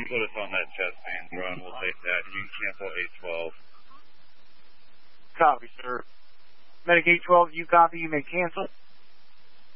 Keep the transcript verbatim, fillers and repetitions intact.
you put us on that chest band run, we'll take that. You can cancel eight twelve. Copy, sir. Medic eight twelve, you copy, you may cancel.